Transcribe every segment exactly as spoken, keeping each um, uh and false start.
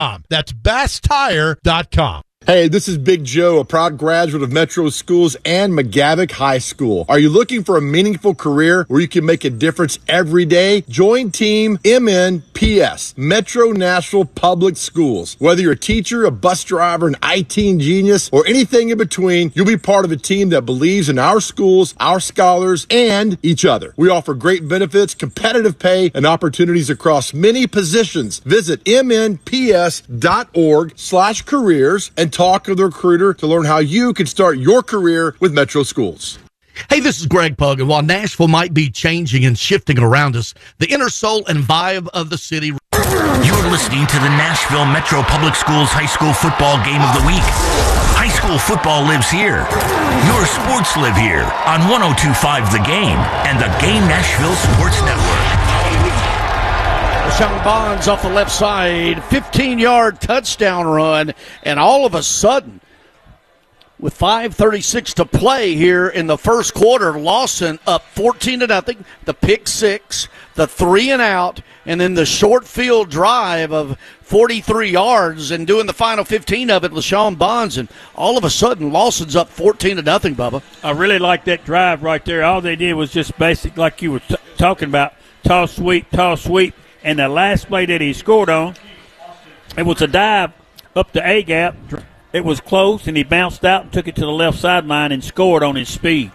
That's bass tire dot com. Hey, this is Big Joe, a proud graduate of Metro Schools and McGavick High School. Are you looking for a meaningful career where you can make a difference every day? Join Team M N P S, Metro Nashville Public Schools. Whether you're a teacher, a bus driver, an I T genius, or anything in between, you'll be part of a team that believes in our schools, our scholars, and each other. We offer great benefits, competitive pay, and opportunities across many positions. Visit M N P S dot org slash careers and talk with a recruiter to learn how you can start your career with Metro Schools. Hey, this is Greg Pug, and while Nashville might be changing and shifting around us, the inner soul and vibe of the city. You're listening to the Nashville Metro Public Schools High School Football Game of the Week. High school football lives here. Your sports live here on one oh two point five The Game and the Game Nashville Sports Network. LaShawn Bonds off the left side, fifteen-yard touchdown run, and all of a sudden, with five thirty-six to play here in the first quarter, Lawson up fourteen to nothing, the pick six, the three and out, and then the short field drive of forty-three yards, and doing the final fifteen of it, LaShawn Bonds, and all of a sudden, Lawson's up fourteen to nothing, Bubba. I really like that drive right there. All they did was just basic, like you were t- talking about, toss, sweep, toss, sweep. And the last play that he scored on, it was a dive up the A-gap. It was close, and he bounced out and took it to the left sideline and scored on his speed.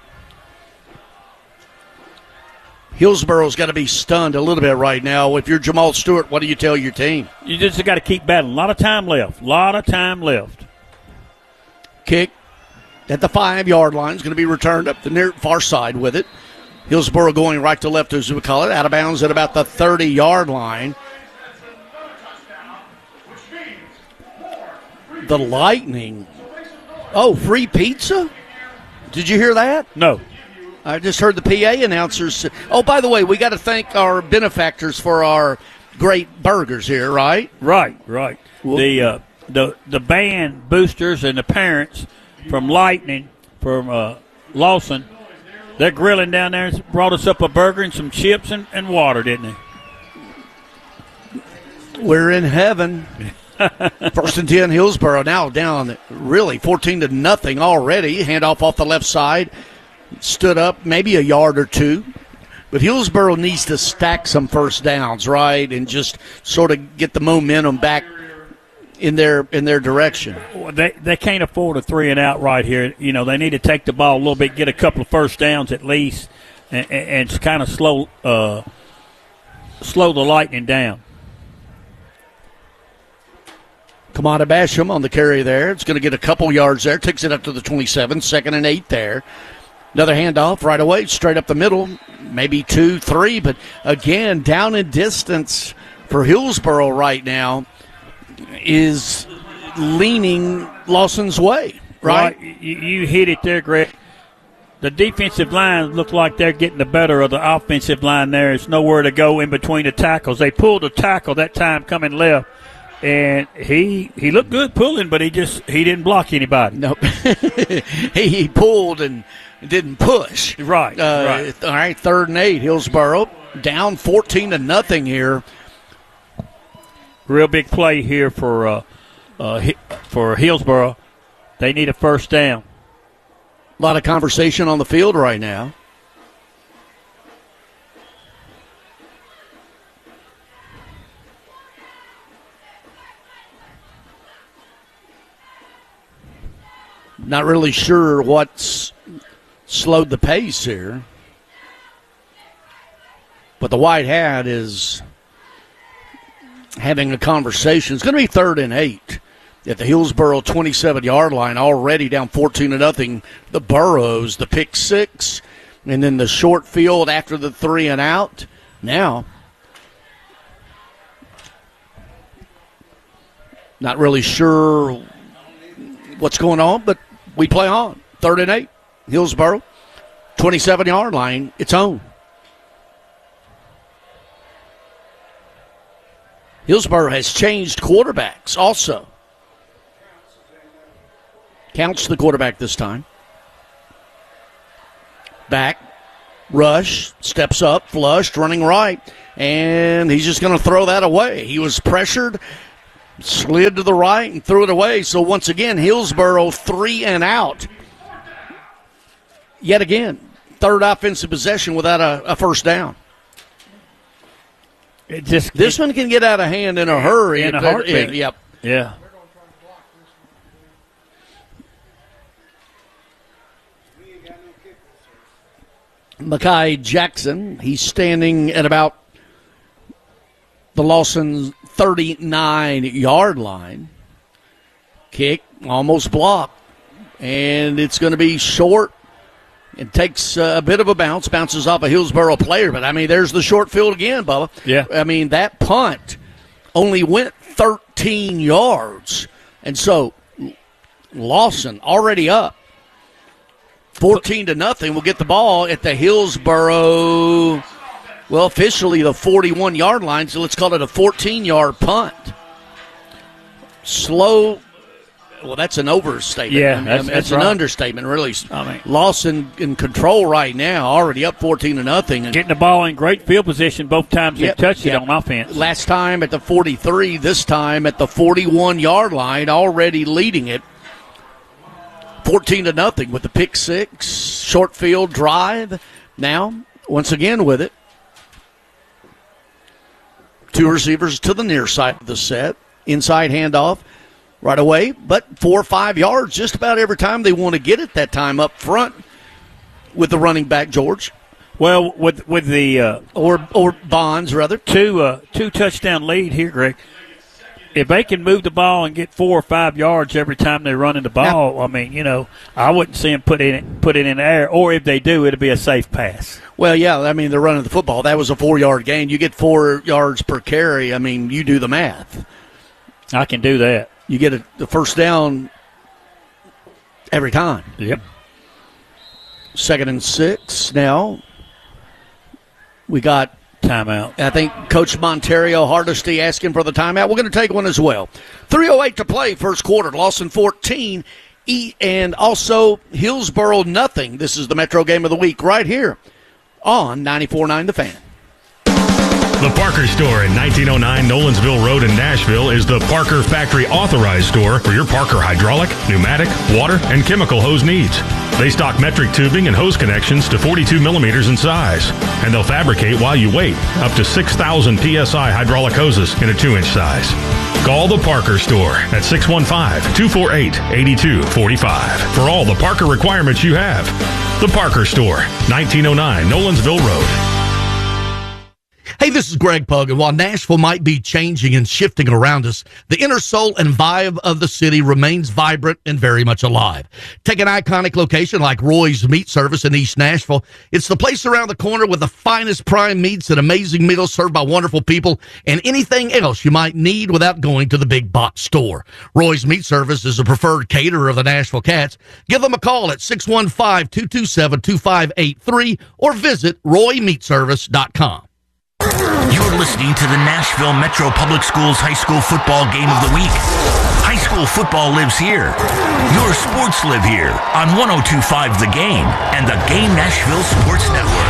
Hillsboro's got to be stunned a little bit right now. If you're Jamal Stewart, what do you tell your team? You just got to keep battling. A lot of time left. A lot of time left. Kick at the five-yard line is going to be returned up the near far side with it. Hillsboro going right to left, as we call it, out of bounds at about the thirty-yard line. The Lightning. Oh, free pizza? Did you hear that? No. I just heard the P A announcers. Oh, by the way, we got to thank our benefactors for our great burgers here, right? Right, right. Well, the uh, the the band boosters and the parents from Lightning, from uh, Lawson, they're grilling down there and brought us up a burger and some chips and, and water, didn't they? We're in heaven. First and ten, Hillsboro now down really fourteen to nothing already. Handoff off the left side. Stood up maybe a yard or two. But Hillsboro needs to stack some first downs, right, and just sort of get the momentum back in their in their direction. They they can't afford a three and out right here. You know, they need to take the ball a little bit, get a couple of first downs at least, and, and, and kind of slow uh, slow the Lightning down. Kamada Basham on the carry there. It's going to get a couple yards there. Takes it up to the twenty-seven. Second and eight there. Another handoff right away, straight up the middle. Maybe two, three, but again, down in distance for Hillsboro right now is leaning Lawson's way, right? right. You, you hit it there, Greg. The defensive line look like they're getting the better of the offensive line there. There's nowhere to go in between the tackles. They pulled a tackle that time coming left, and he he looked good pulling, but he just he didn't block anybody. Nope. he, he pulled and didn't push. Right, uh, right. All right, third and eight. Hillsboro down fourteen to nothing here. Real big play here for uh, uh, for Hillsboro. They need a first down. A lot of conversation on the field right now. Not really sure what's slowed the pace here. But the white hat is having a conversation. It's going to be third and eight at the Hillsboro twenty-seven-yard line, already down fourteen to nothing. The Burrows, the pick six, and then the short field after the three and out. Now, not really sure what's going on, but we play on. Third and eight, Hillsboro, twenty-seven-yard line, its own. Hillsboro has changed quarterbacks also. Counts the quarterback this time. Back, rush, steps up, flushed, running right, and he's just going to throw that away. He was pressured, slid to the right and threw it away. So once again, Hillsboro three and out. Yet again, third offensive possession without a, a first down. It just This it, one can get out of hand in a hurry. In a If it- heartbeat. Yep. Yeah. Makai Jackson, he's standing at about the Lawson thirty-nine-yard line. Kick, almost blocked. And it's going to be short. It takes uh, a bit of a bounce, bounces off a Hillsboro player. But, I mean, there's the short field again, Bubba. Yeah. I mean, that punt only went thirteen yards. And so Lawson already up. fourteen to nothing will get the ball at the Hillsboro, well, officially the forty-one-yard line, so let's call it a fourteen-yard punt. Slow, well, that's an overstatement. Yeah, I mean, that's- that's, that's an right. understatement, really. I mean- Lawson in control right now, already up fourteen to nothing. And Getting the ball in great field position both times Yep, they touched yep. it on offense. Last time at the forty-three, this time at the forty-one-yard line, already leading it. fourteen to nothing with the pick six, short field drive. Now, once again with it. Two receivers to the near side of the set. Inside handoff right away, but four or five yards just about every time they want to get it that time up front with the running back, George. Well, with with the uh, Or or Bonds, rather. two uh, two touchdown lead here, Greg. If they can move the ball and get four or five yards every time they're running the ball, I mean, you know, I wouldn't see them put it put it in the air. Or if they do, it'll be a safe pass. Well, yeah, I mean, they're running the football. That was a four-yard gain. You get four yards per carry. I mean, you do the math. I can do that. You get a, the first down every time. Yep. Second and six now. We got, Timeout. I think, Coach Monterio Hardesty asking for the timeout. We're going to take one as well. three oh eight to play, first quarter. Lawson fourteen, E- and also Hillsboro nothing. This is the Metro Game of the Week right here on ninety-four point nine The Fan. The Parker Store in nineteen oh nine Nolensville Road in Nashville is the Parker Factory Authorized Store for your Parker hydraulic, pneumatic, water, and chemical hose needs. They stock metric tubing and hose connections to forty-two millimeters in size, and they'll fabricate while you wait up to six thousand P S I hydraulic hoses in a two inch size. Call the Parker Store at six one five, two four eight, eight two four five for all the Parker requirements you have. The Parker Store, nineteen oh nine Nolensville Road. Hey, this is Greg Pug, and while Nashville might be changing and shifting around us, the inner soul and vibe of the city remains vibrant and very much alive. Take an iconic location like Roy's Meat Service in East Nashville. It's the place around the corner with the finest prime meats and amazing meals served by wonderful people and anything else you might need without going to the big box store. Roy's Meat Service is a preferred caterer of the Nashville Cats. Give them a call at six one five, two two seven, two five eight three or visit roy meat service dot com. You're listening to the Nashville Metro Public Schools High School Football Game of the Week. High school football lives here. Your sports live here on one oh two point five The Game and the Game Nashville Sports Network.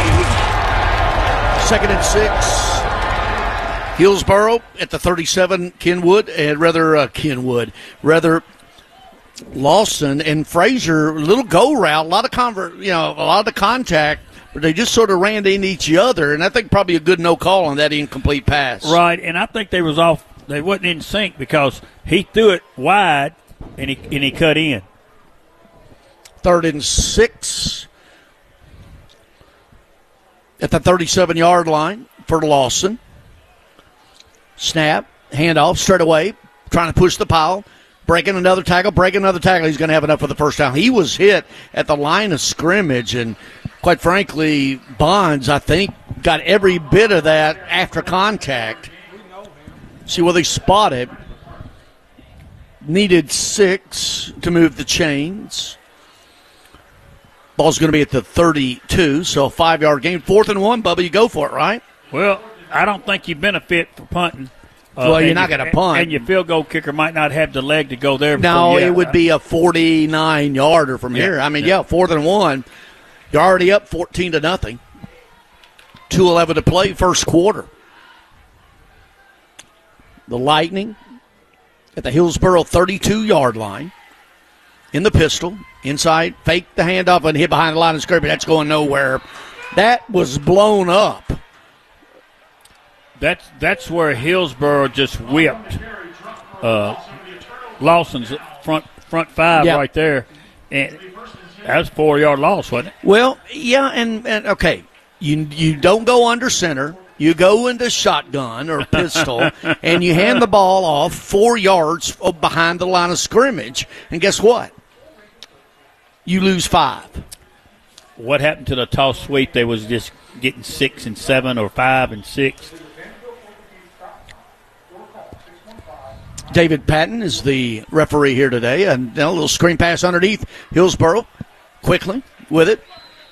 Second and six. Hillsboro at the thirty-seven. Kenwood, and rather uh, Kenwood, rather Lawson and Frazier. Little go route, a lot of convert, you know, a lot of contact. But they just sort of ran into each other, and I think probably a good no call on that incomplete pass. Right, and I think they was off. They wasn't in sync because he threw it wide and he and he cut in. Third and six at the thirty-seven-yard line for Lawson. Snap, handoff, straight away, trying to push the pile. Breaking another tackle, breaking another tackle. He's going to have enough for the first down. He was hit at the line of scrimmage, and quite frankly, Bonds, I think, got every bit of that after contact. See where they spot it. Needed six to move the chains. Ball's going to be at the thirty-two, so a five-yard gain. Fourth and one, Bubba, you go for it, right? Well, I don't think you benefit for punting. Uh, Well, you're and not you- gonna punt. And your field goal kicker might not have the leg to go there. No, before you- it would be a forty-nine-yarder from Yeah, here. I mean, yeah. yeah, fourth and one. You're already up fourteen to nothing. two eleven to play, first quarter. The Lightning at the Hillsboro thirty-two-yard line. In the pistol, inside, fake the handoff and hit behind the line of scrimmage. That's going nowhere. That was blown up. That's that's where Hillsboro just whipped uh, Lawson's front front five yep. right there. And that was a four-yard loss, wasn't it? Well, yeah, and, and okay, you you don't go under center. You go into shotgun or pistol, and you hand the ball off four yards behind the line of scrimmage. And guess what? You lose five. What happened to the toss sweep? They was just getting six and seven or five and six. David Patton is the referee here today. And a little screen pass underneath. Hillsboro quickly with it.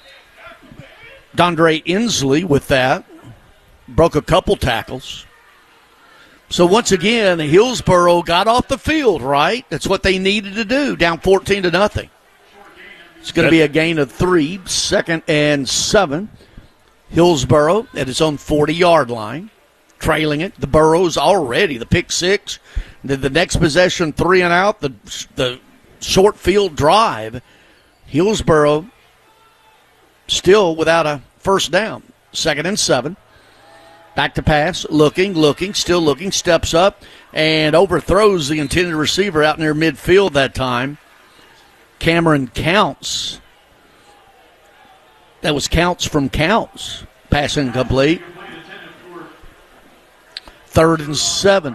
Dondre Inslee with that. Broke a couple tackles. So once again, Hillsboro got off the field, right? That's what they needed to do, down fourteen to nothing. It's going to be a gain of three, second and seven. Hillsboro at its own forty-yard line, trailing it. The Burrows already, the pick six. Then the next possession, three and out, the, the short field drive. Hillsboro still without a first down. Second and seven. Back to pass, looking, looking, still looking, steps up, and overthrows the intended receiver out near midfield that time. Cameron Counts. That was Counts from Counts. Pass incomplete. Third and seven.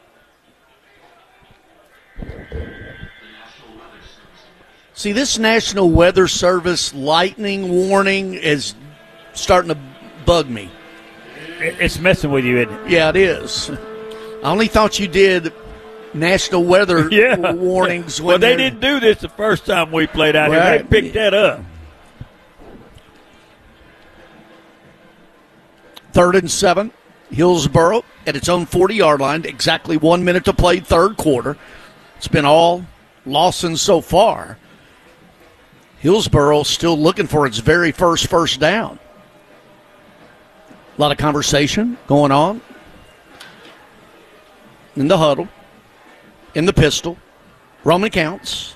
See, this National Weather Service lightning warning is starting to bug me. It's messing with you, isn't it? Yeah, it is. I only thought you did national weather yeah. warnings. When well, they didn't do this the first time we played out right. here. They picked that up. Third and seven. Hillsboro at its own forty-yard line. Exactly one minute to play, third quarter. It's been all Lawson so far. Hillsboro still looking for its very first first down. A lot of conversation going on in the huddle, in the pistol. Roman Counts.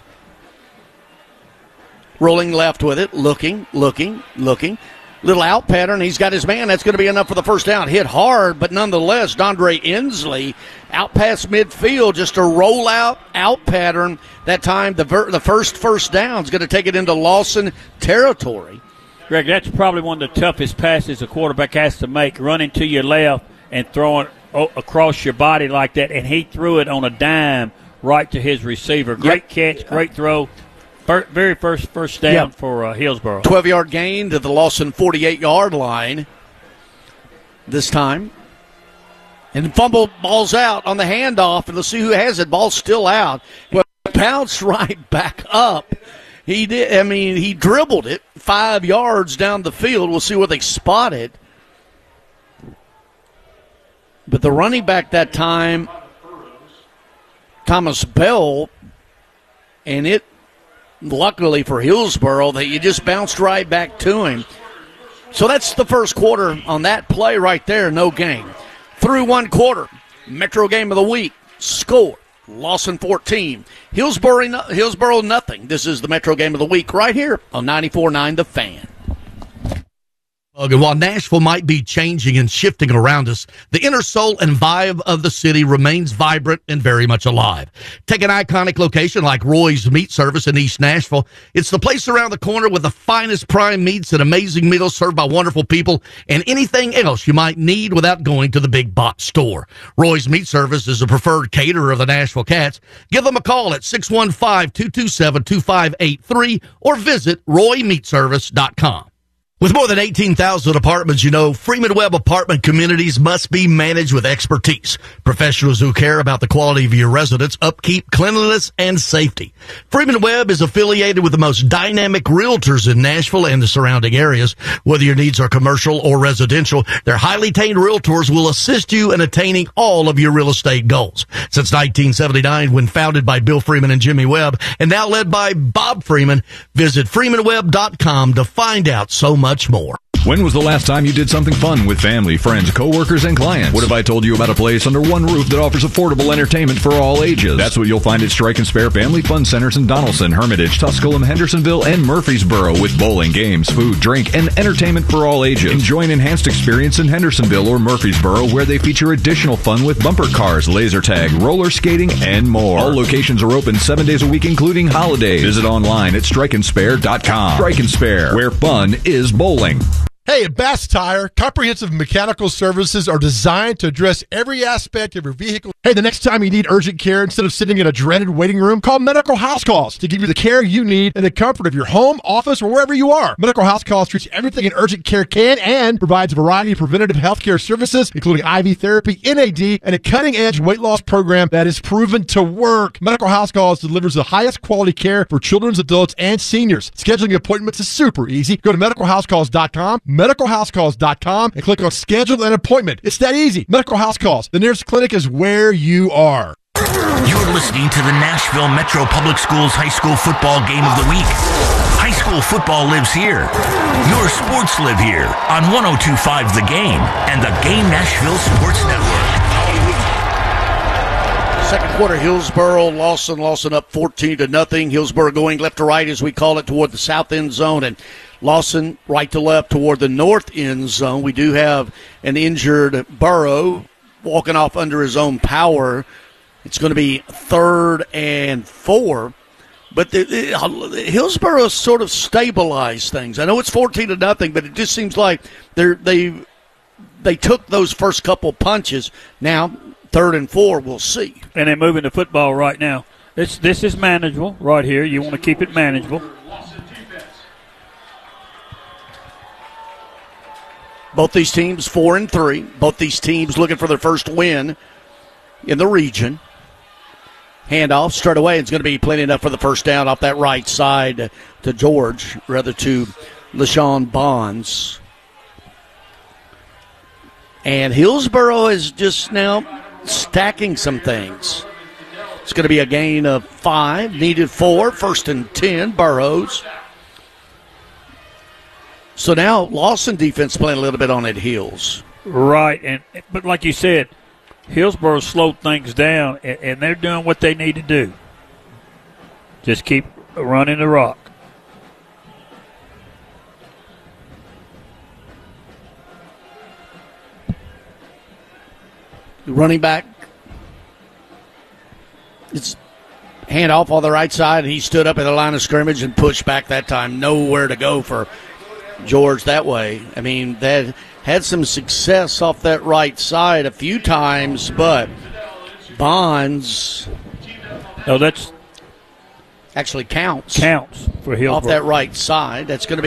Rolling left with it, looking, looking, looking. Little out pattern. He's got his man. That's going to be enough for the first down. Hit hard, but nonetheless, Dondre Inslee out past midfield. Just a rollout out pattern. That time, the ver- the first first down is going to take it into Lawson territory. Greg, that's probably one of the toughest passes a quarterback has to make, running to your left and throwing across your body like that, and he threw it on a dime right to his receiver. Great yep. catch, great throw. Very first first down yep. for uh, Hillsboro. twelve-yard gain to the Lawson forty-eight-yard line this time. And fumble, ball's out on the handoff, and let's see who has it. Ball's still out. Well, bounced right back up. He did. I mean, he dribbled it five yards down the field. We'll see where they spot it. But the running back that time, Thomas Bell, and it, luckily for Hillsboro, that you just bounced right back to him. So that's the first quarter on that play right there, no gain. Through one quarter, Metro Game of the Week, score, Lawson fourteen, Hillsboro, Hillsboro nothing. This is the Metro Game of the Week right here on ninety-four point nine The Fan. And while Nashville might be changing and shifting around us, the inner soul and vibe of the city remains vibrant and very much alive. Take an iconic location like Roy's Meat Service in East Nashville. It's the place around the corner with the finest prime meats and amazing meals served by wonderful people and anything else you might need without going to the big box store. Roy's Meat Service is a preferred caterer of the Nashville Cats. Give them a call at six one five, two two seven, two five eight three or visit roy meat service dot com. With more than eighteen thousand apartments, you know, Freeman Webb apartment communities must be managed with expertise. Professionals who care about the quality of your residence, upkeep, cleanliness, and safety. Freeman Webb is affiliated with the most dynamic realtors in Nashville and the surrounding areas. Whether your needs are commercial or residential, their highly trained realtors will assist you in attaining all of your real estate goals. Since nineteen seventy-nine, when founded by Bill Freeman and Jimmy Webb, and now led by Bob Freeman, visit freeman webb dot com to find out so much much more. When was the last time you did something fun with family, friends, coworkers, and clients? What if I told you about a place under one roof that offers affordable entertainment for all ages? That's what you'll find at Strike and Spare Family Fun Centers in Donaldson, Hermitage, Tusculum, Hendersonville, and Murfreesboro with bowling, games, food, drink, and entertainment for all ages. Enjoy an enhanced experience in Hendersonville or Murfreesboro where they feature additional fun with bumper cars, laser tag, roller skating, and more. All locations are open seven days a week, including holidays. Visit online at strike and spare dot com. Strike and Spare, where fun is bowling. Hey, at Bass Tire, comprehensive mechanical services are designed to address every aspect of your vehicle. Hey, the next time you need urgent care, instead of sitting in a dreaded waiting room, call Medical House Calls to give you the care you need in the comfort of your home, office, or wherever you are. Medical House Calls treats everything an urgent care can and provides a variety of preventative health care services, including I V therapy, N A D, and a cutting-edge weight loss program that is proven to work. Medical House Calls delivers the highest quality care for children, adults, and seniors. Scheduling appointments is super easy. Go to medical house calls dot com. medical house calls dot com and click on schedule an appointment. It's that easy. Medical House Calls. The nearest clinic is where you are. You're listening to the Nashville Metro Public Schools High School Football Game of the Week. High school football lives here. Your sports live here on one oh two point five The Game and the Game Nashville Sports Network. Second quarter, Hillsboro, Lawson, Lawson up fourteen to nothing. Hillsboro going left to right, as we call it, toward the south end zone, and Lawson right to left toward the north end zone. We do have an injured Burrow walking off under his own power. It's going to be third and four. But the, the, Hillsboro sort of stabilized things. I know it's fourteen to nothing, but it just seems like they're, they they took those first couple punches. Now, third and four, we'll see. And they're moving the football right now. This this is manageable right here. You want to keep it manageable. Both these teams four and three. Both these teams looking for their first win in the region. Handoff straight away. It's going to be plenty enough for the first down off that right side to George, rather to LaShawn Bonds. And Hillsboro is just now stacking some things. It's going to be a gain of five, needed four, first and ten, Burrows. So now Lawson defense playing a little bit on it heels. Right, and but like you said, Hillsboro slowed things down, and, and they're doing what they need to do. Just keep running the rock. Running back. It's handoff on the right side. He stood up at the line of scrimmage and pushed back that time. Nowhere to go for George that way. I mean, that had some success off that right side a few times, but Bonds. No, that's actually counts. Counts for Hillsboro. Off that right side. That's going to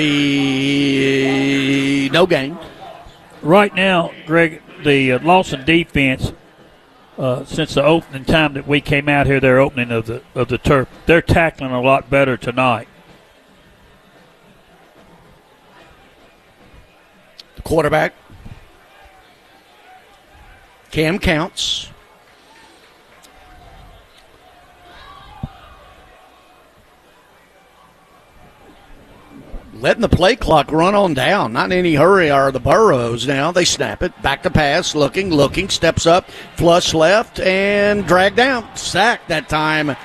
be no gain. Right now, Greg, the uh, Lawson defense, uh, since the opening time that we came out here, their opening of the of the turf, they're tackling a lot better tonight. The quarterback, Cam Counts. Letting the play clock run on down. Not in any hurry are the Burrows now. They snap it. Back to pass. Looking, looking. Steps up. Flush left and drag down. Sack that time.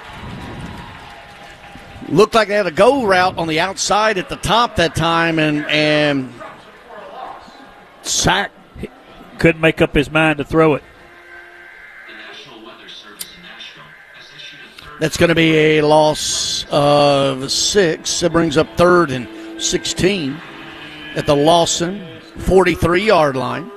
Looked like they had a go route on the outside at the top that time and, and sack. Couldn't make up his mind to throw it. That's going to be a loss of six. It brings up third and sixteen at the Lawson forty-three-yard line.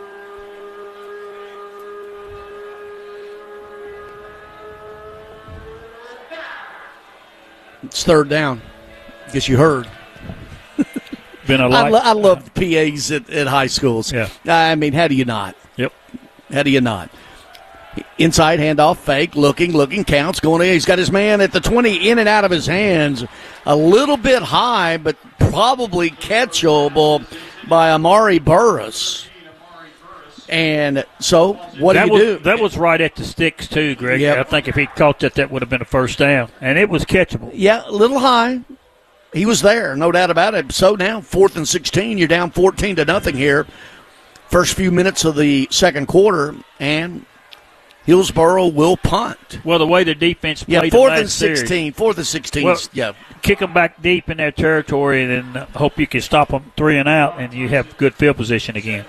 It's third down. Guess you heard. Been a I, light. lo- I love the P As at, at high schools. Yeah. I mean, how do you not? Yep. How do you not? Inside handoff, fake, looking, looking, counts, going in. He's got his man at the twenty, in and out of his hands. A little bit high, but probably catchable by Amari Burris. And so, what that do you was, do? That was right at the sticks, too, Greg. Yep. I think if he caught that, that would have been a first down. And it was catchable. Yeah, a little high. he was there, no doubt about it. So now, fourth and sixteen, you're down fourteen to nothing here. First few minutes of the second quarter, and Hillsboro will punt. Well, the way the defense played yeah, the fourth last and sixteen, series, fourth and sixteen. well, yeah, kick them back deep in their territory, and then hope you can stop them three and out, and you have good field position again.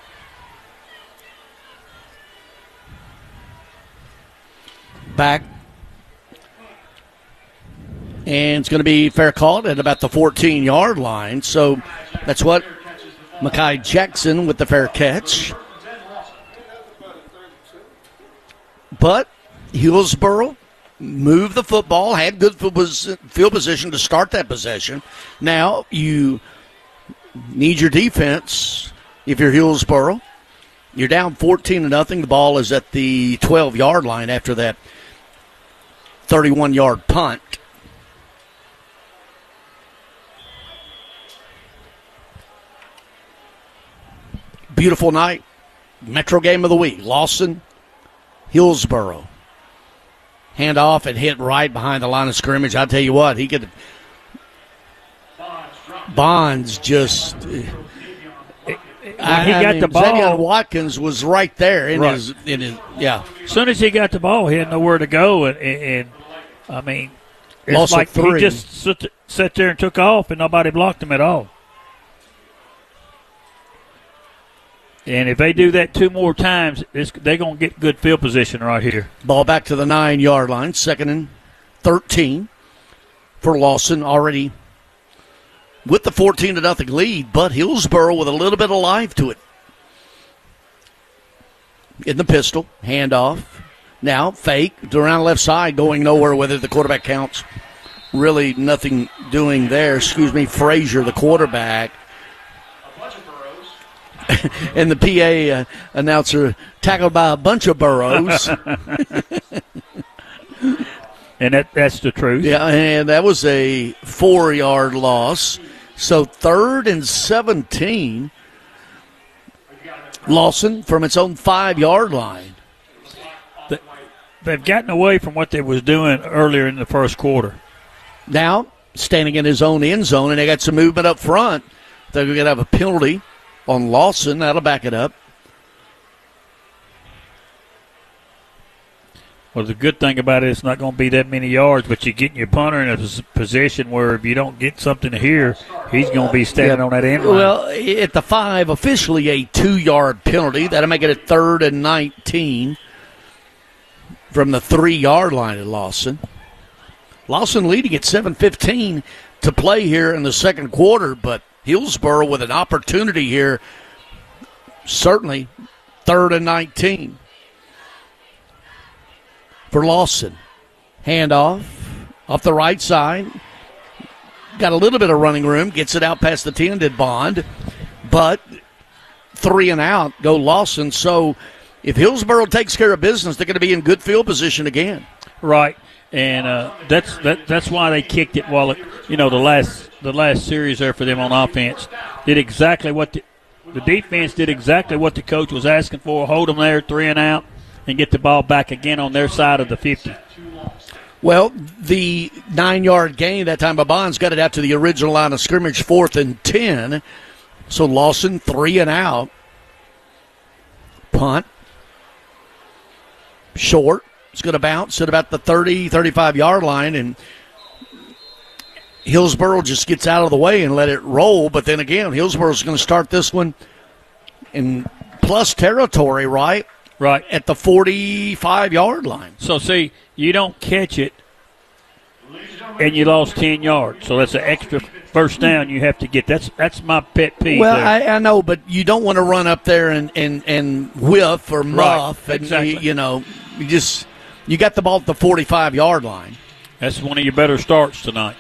Back. And it's going to be fair caught at about the fourteen-yard line. So that's what Makai Jackson with the fair catch. But Hillsboro moved the football, had good field position to start that possession. Now you need your defense if you're Hillsboro. You're down fourteen to nothing. The ball is at the twelve-yard line after that thirty-one-yard punt. Beautiful night. Metro game of the week. Lawson, Hillsboro. Hand off and hit right behind the line of scrimmage. I'll tell you what, he could. Bonds just. When I, he got I mean, the ball, Xavier Watkins was right there in Right. his. In his yeah. as soon as he got the ball, he had nowhere to go, and, and, and I mean, it's Lost like a three. he just sat, sat there and took off, and nobody blocked him at all. And if they do that two more times, it's, they're going to get good field position right here. Ball back to the nine-yard line. Second and thirteen for Lawson, already with the fourteen to nothing lead, but Hillsboro with a little bit of life to it. In the pistol, handoff. Now fake around the left side, going nowhere with it. The quarterback counts. Really nothing doing there. Excuse me, Frazier, the quarterback. And the P A uh, announcer tackled by a bunch of burros. And that that's the truth. Yeah, and that was a four-yard loss. So third and seventeen. Lawson from its own five-yard line. They've gotten away from what they was doing earlier in the first quarter. Now, standing in his own end zone, and they got some movement up front. They're going to have a penalty on Lawson. That'll back it up. Well, the good thing about it, it's not going to be that many yards, but you're getting your punter in a pos- position where if you don't get something here, he's going to be standing Yeah. on that end line. Well, at the five, officially a two-yard penalty. That'll make it a third and nineteen from the three-yard line at Lawson. Lawson leading at seven fifteen to play here in the second quarter, but Hillsboro with an opportunity here, certainly third and nineteen for Lawson. Handoff off the right side. Got a little bit of running room. Gets it out past the ten, did Bond. But three and out go Lawson. So if Hillsboro takes care of business, they're going to be in good field position again. Right. And uh, that's that, that's why they kicked it while it, you know, the last the last series there for them on offense did exactly what the, the defense did exactly what the coach was asking for. Hold them there, three and out, and get the ball back again on their side of the fifty. Well, the nine-yard gain that time by Bonds got it out to the original line of scrimmage, fourth and ten. So Lawson three and out. Punt. Short. It's going to bounce at about the thirty, thirty-five-yard line, and Hillsboro just gets out of the way and let it roll. But then again, Hillsboro's going to start this one in plus territory, right? Right. At the forty-five-yard line. So, see, you don't catch it, and you lost ten yards. So that's an extra first down you have to get. That's that's my pet peeve. Well, there. I, I know, but you don't want to run up there and, and, and whiff or muff. Right, And, exactly. you, you know, you just you got the ball at the forty-five-yard line. That's one of your better starts tonight.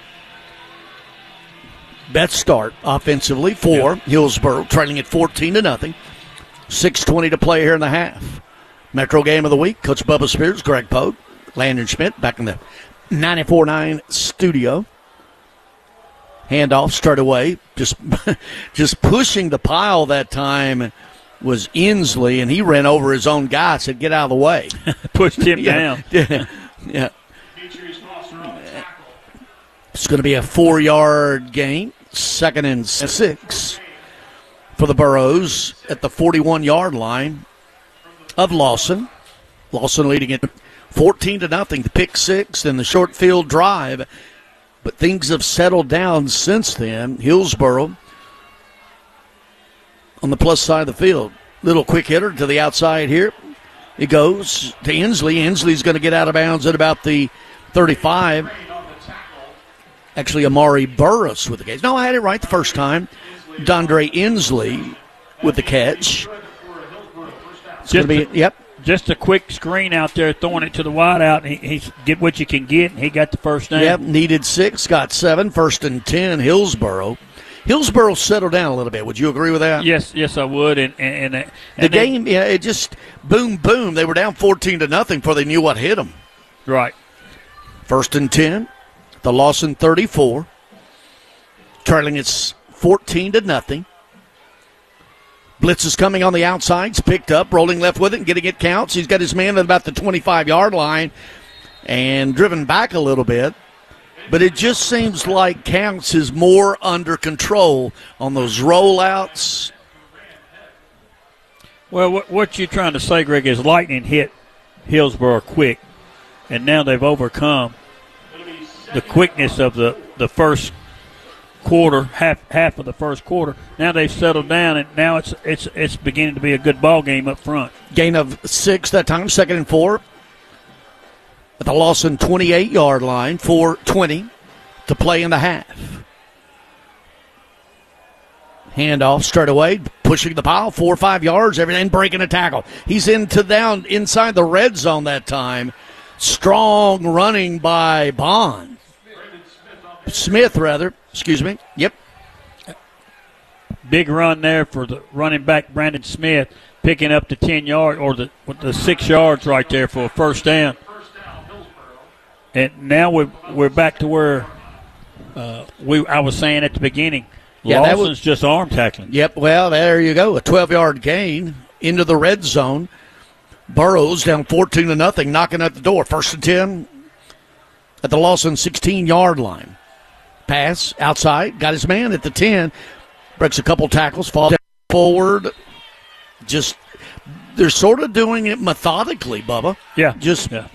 Best start offensively for Yep. Hillsboro, trailing at fourteen to nothing. six twenty to play here in the half. Metro game of the week. Coach Bubba Spears, Greg Pogue, Landon Schmidt back in the ninety-four nine studio. Handoff straight away. Just, just pushing the pile that time was Inslee, and he ran over his own guy, said, get out of the way. Pushed him yeah. down. Yeah. yeah. It's going to be a four-yard gain, second and six for the Burros at the forty-one-yard line of Lawson. Lawson leading it fourteen to nothing. The pick six and the short field drive. But things have settled down since then. Hillsboro on the plus side of the field. Little quick hitter to the outside here. It goes to Inslee. Inslee's going to get out of bounds at about the thirty-five. Actually, Amari Burris with the catch. No, I had it right the first time. Dondre Inslee with the catch. It's going to be, yep. Just a quick screen out there, throwing it to the wide out. And he, he's get what you can get, and he got the first down. Yep, needed six, got seven, first and ten, Hillsboro. Hillsboro settled down a little bit. Would you agree with that? Yes, yes, I would. And, and, and the they, game, yeah, it just boom, boom. They were down fourteen to nothing before they knew what hit them. Right. First and ten, the Lawson thirty-four, trailing it's fourteen to nothing. Blitz is coming on the outside. It's picked up, rolling left with it, and getting it counts. He's got his man at about the twenty-five-yard line and driven back a little bit. But it just seems like Counts is more under control on those rollouts. Well, what, what you're trying to say, Greg, is Lightning hit Hillsboro quick, and now they've overcome the quickness of the, the first quarter, half half of the first quarter. Now they've settled down, and now it's it's it's beginning to be a good ball game up front. Gain of six that time, second and four. At the Lawson twenty-eight-yard line, four twenty to play in the half. Handoff straight away, pushing the pile, four or five yards, everything breaking a tackle. He's into down inside the red zone that time. Strong running by Bond. Smith, rather. Excuse me. Yep. Big run there for the running back, Brandon Smith, picking up the ten yard or the the six yards right there for a first down. And now we're we're back to where uh, we I was saying at the beginning. Yeah, Lawson's that was just arm tackling. Yep. Well, there you go. A twelve-yard gain into the red zone. Burrows down fourteen to nothing, knocking at the door. First and ten at the Lawson sixteen-yard line. Pass outside, got his man at the ten, breaks a couple tackles, falls forward. Just they're sort of doing it methodically, Bubba. Yeah, just yeah.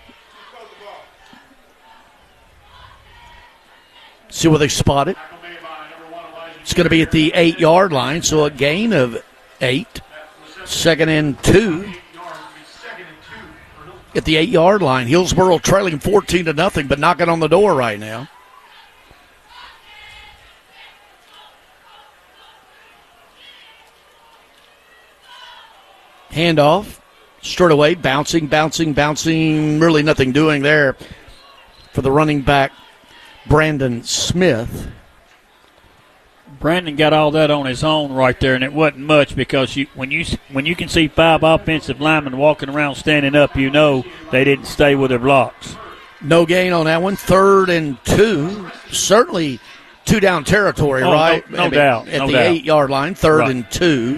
See where they spot it. It's going to be at the eight-yard line, so a gain of eight. Second and two at the eight-yard line. Hillsboro trailing fourteen to nothing, but knocking on the door right now. Handoff, straight away, bouncing, bouncing, bouncing. Really nothing doing there for the running back, Brandon Smith. Brandon got all that on his own right there, and it wasn't much because you, when you when you can see five offensive linemen walking around standing up, you know they didn't stay with their blocks. No gain on that one. Third and two. Certainly two down territory, oh, right? No, no I mean, doubt. At no the doubt. eight-yard line, third right. and two.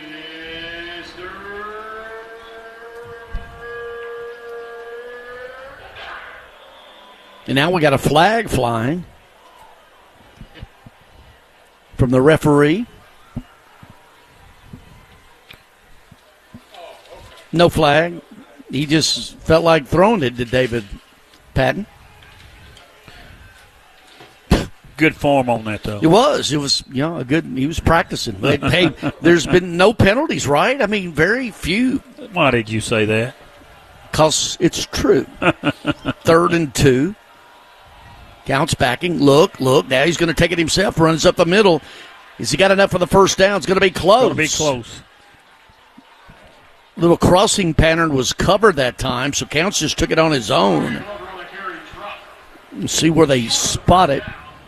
And now we got a flag flying from the referee. No flag. He just felt like throwing it to David Patton. Good form on that, though. It was. It was, you know, a good, he was practicing. But, hey, there's been no penalties, right? I mean, very few. Why did you say that? Because it's true. Third and two. Counts backing. Look, look. Now he's going to take it himself. Runs up the middle. Has he got enough for the first down? It's going to be close. Going to be close. Little crossing pattern was covered that time, so Counts just took it on his own. Let's see where they spot it.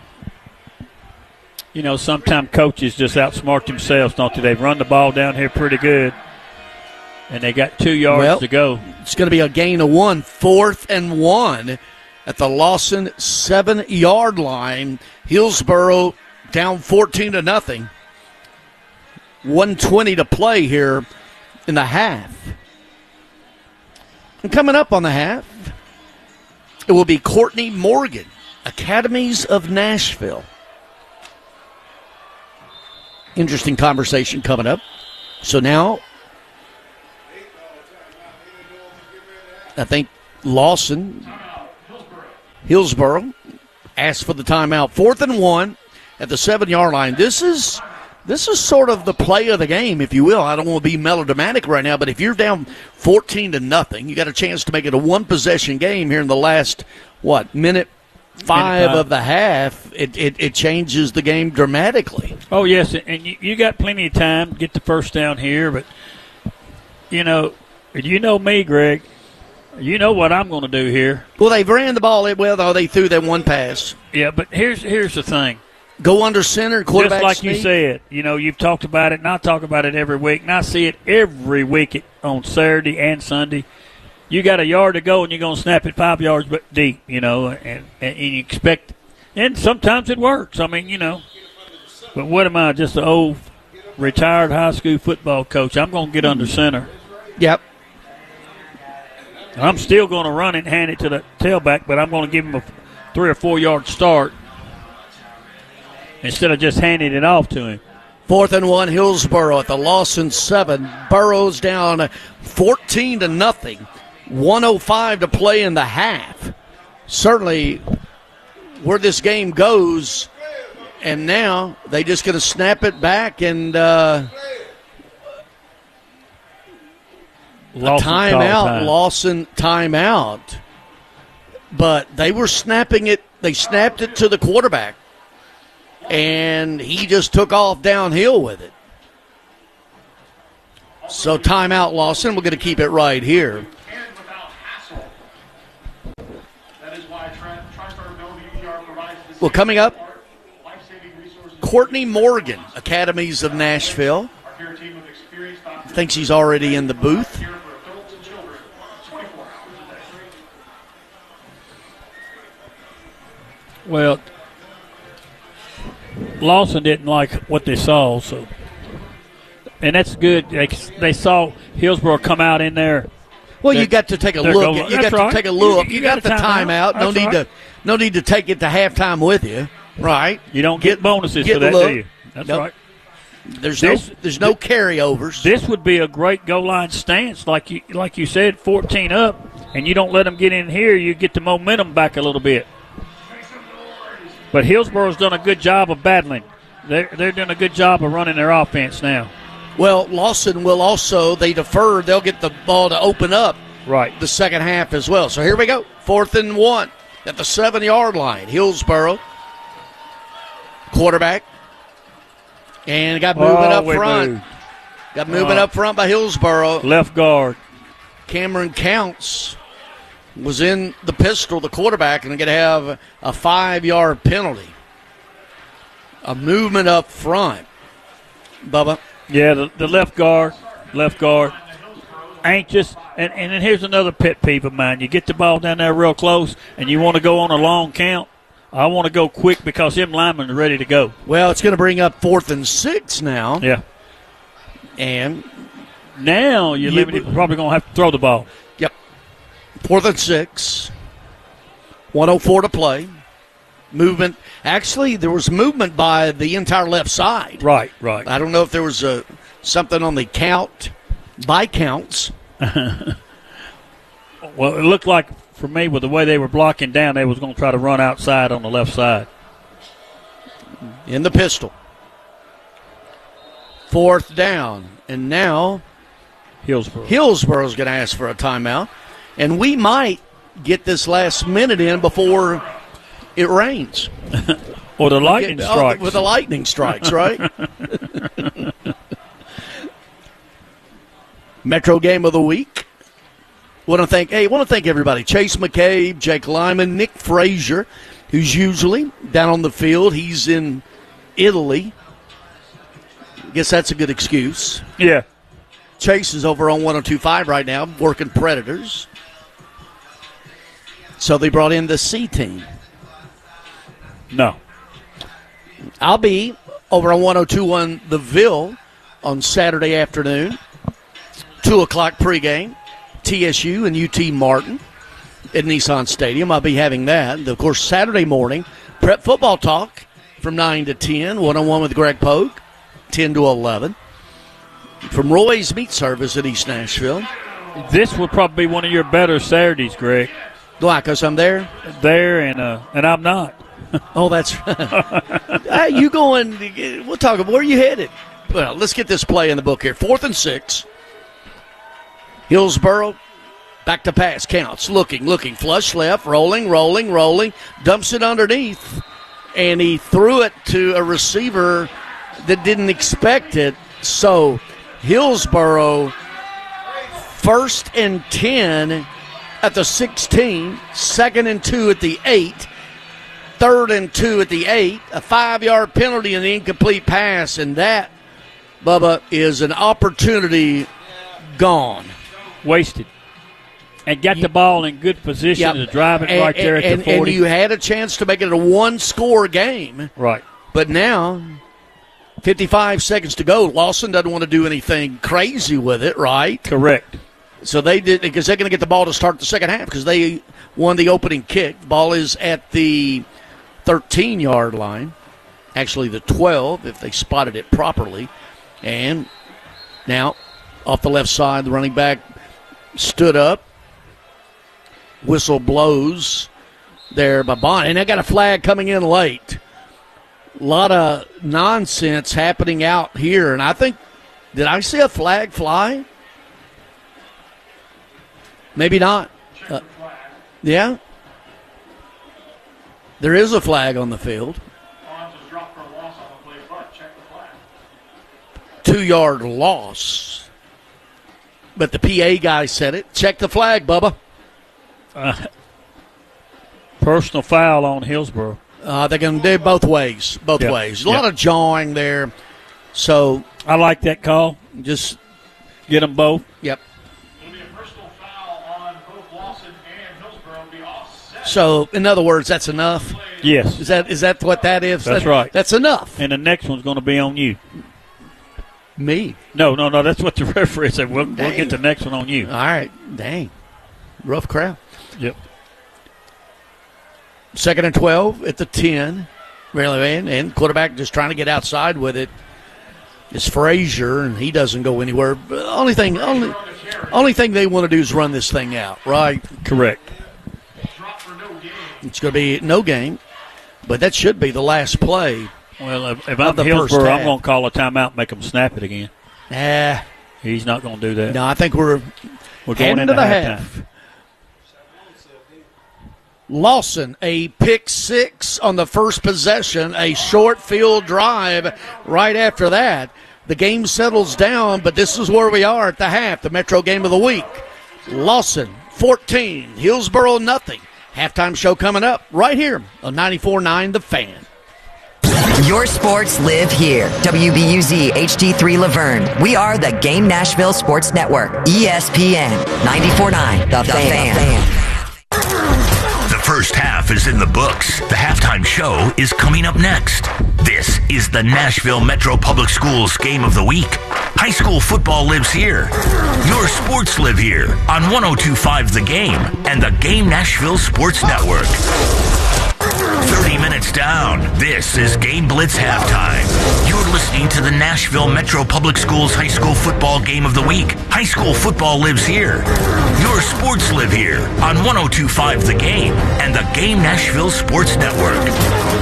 You know, sometimes coaches just outsmart themselves, don't they? They've run the ball down here pretty good, and they got two yards well, to go. It's going to be a gain of one. Fourth and one at the Lawson seven-yard line. Hillsboro down fourteen to nothing. one twenty to play here in the half. And coming up on the half, it will be Courtney Morgan Academies of Nashville. Interesting conversation coming up. So now, I think Lawson, Hillsboro, asked for the timeout. Fourth and one at the seven-yard line. This is this is sort of the play of the game, if you will. I don't want to be melodramatic right now, but if you're down fourteen to nothing, you got a chance to make it a one-possession game here in the last, what, minute five of the half. It, it, it changes the game dramatically. Oh, yes, and you, you got plenty of time to get the first down here, but, you know, you know me, Greg. You know what I'm going to do here. Well, they ran the ball well, though. They threw that one pass. Yeah, but here's here's the thing. Go under center, quarterback Just like sneak. you said, you know, you've talked about it, and I talk about it every week, and I see it every week on Saturday and Sunday. You got a yard to go, and you're going to snap it five yards deep, you know, and, and you expect – and sometimes it works. I mean, you know. But what am I, just an old retired high school football coach? I'm going to get under center. Yep. I'm still going to run it and hand it to the tailback, but I'm going to give him a three- or four-yard start instead of just handing it off to him. Fourth and one, Hillsboro at the Lawson seven. Burrows down fourteen to nothing. one oh five to play in the half. Certainly where this game goes, and now they just going to snap it back and uh, Lawson timeout. time. Lawson timeout. But they were snapping it. They snapped it to the quarterback, and he just took off downhill with it. So timeout, Lawson. We're going to keep it right here. Well, coming up, Courtney Morgan, Academies of Nashville. Thinks he's already in the booth. Well, Lawson didn't like what they saw, so and that's good. They, they saw Hillsboro come out in there. Well, you got to take a look. Going, you got right. to take a look. You, You, you got, got the timeout. timeout. No That's need right. to, no need to take it to halftime with you, right? You don't get, get bonuses get for that, look. do you? That's nope. right. There's this, no, there's no carryovers. This would be a great goal line stance, like you, like you said, fourteen up, and you don't let them get in here. You get the momentum back a little bit. But Hillsboro's done a good job of battling. They're, they're doing a good job of running their offense now. Well, Lawson will also, they defer, they'll get the ball to open up right the second half as well. So here we go. Fourth and one at the seven-yard line. Hillsboro, quarterback, and got moving oh, up front. Moved. Got moving uh, up front by Hillsboro. Left guard. Cameron Counts was in the pistol, the quarterback, and going to have a five-yard penalty. A movement up front. Bubba. Yeah, the, the left guard, left guard, anxious. And, and then here's another pet peeve of mine. You get the ball down there real close, and you want to go on a long count. I want to go quick because them linemen are ready to go. Well, it's going to bring up fourth and six now. Yeah. And now you're you, limited. Probably going to have to throw the ball. Yep. Fourth and six. one oh four to play. Movement. Actually, there was movement by the entire left side. Right, right. I don't know if there was a, something on the count, by counts. Well, it looked like, for me, with the way they were blocking down, they was going to try to run outside on the left side. In the pistol. Fourth down. And now Hillsboro. Hillsboro's going to ask for a timeout. And we might get this last minute in before it rains. Or the lightning Get, strikes. Oh, with the lightning strikes, right? Metro game of the week. Want to thank, hey, want to thank everybody. Chase McCabe, Jake Lyman, Nick Frazier, who's usually down on the field. He's in Italy. Guess that's a good excuse. Yeah. Chase is over on one oh two point five right now, working Predators. So they brought in the C team. No. I'll be over on one oh two point one The Ville on Saturday afternoon. two o'clock pregame. T S U and U T Martin. at Nissan Stadium. I'll be having that. And of course, Saturday morning, Prep Football Talk from nine to ten, one-on-one with Greg Pogue, ten to eleven. From Roy's Meat Service at East Nashville. This will probably be one of your better Saturdays, Greg. Why, because I'm there? There, and uh, and I'm not. Oh, that's right. Hey, you going, we'll talk about where you headed. Well, let's get this play in the book here. Fourth and six. Hillsboro, back to pass, counts, looking, looking, flush left, rolling, rolling, rolling, dumps it underneath, and he threw it to a receiver that didn't expect it. So Hillsboro, first and ten at the sixteen, second and two at the eight, third and two at the eight, a five-yard penalty and the incomplete pass, and that, Bubba, is an opportunity gone. Wasted. And got the ball in good position yep. to drive it and, right there and, at the forty. And you had a chance to make it a one-score game. Right. But now, fifty-five seconds to go. Lawson doesn't want to do anything crazy with it, right? Correct. So they did, because they're going to get the ball to start the second half because they won the opening kick. The ball is at the thirteen-yard line. Actually, the twelve, if they spotted it properly. And now, off the left side, the running back stood up. Whistle blows there by Bond. And they got a flag coming in late. A lot of nonsense happening out here. And I think, did I see a flag fly? Maybe not. Uh, yeah. There is a flag on the field. Two-yard loss. But the P A guy said it. Check the flag, Bubba. Uh, personal foul on Hillsboro. Uh, they're going to do both ways. Both yep. ways. A lot yep. of jawing there. So I like that call. Just get them both. Yep. So, in other words, that's enough? Yes. Is that is that what that is? That's that, right. That's enough. And the next one's going to be on you. Me? No, no, no. That's what the referee said. We'll, we'll get the next one on you. All right. Dang. Rough crowd. Yep. Second and twelve at the ten. Really, and, and quarterback just trying to get outside with it. It's Frazier, and he doesn't go anywhere. But only thing, only, only thing they want to do is run this thing out, right? Correct. It's going to be no game, but that should be the last play. Well, if, if I'm Hillsboro, I'm going to call a timeout and make them snap it again. Nah. He's not going to do that. No, I think we're, we're going into into the halftime. half. Lawson, a pick six on the first possession, a short field drive right after that. The game settles down, but this is where we are at the half, the Metro game of the week. Lawson, fourteen, Hillsboro, nothing. Halftime show coming up right here on ninety-four point nine The Fan. Your sports live here. W B U Z H D three Laverne. We are the Game Nashville Sports Network. E S P N ninety-four point nine The, the Fan. Fan. The first half is in the books. The halftime show is coming up next. This is the Nashville Metro Public Schools Game of the Week. High school football lives here. Your sports live here on one oh two point five The Game and the Game Nashville Sports Network. thirty minutes down. This is Game Blitz Halftime. You're listening to the Nashville Metro Public Schools High School Football Game of the Week. High school football lives here. Your sports live here on one oh two point five The Game and the Game Nashville Sports Network.